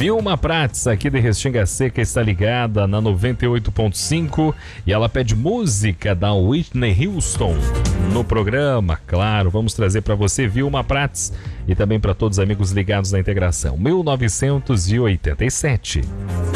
Vilma Prats, aqui de Restinga Seca, está ligada na 98.5 e ela pede música da Whitney Houston no programa. Claro, vamos trazer para você, Vilma Prats, e também para todos os amigos ligados na integração. 1987.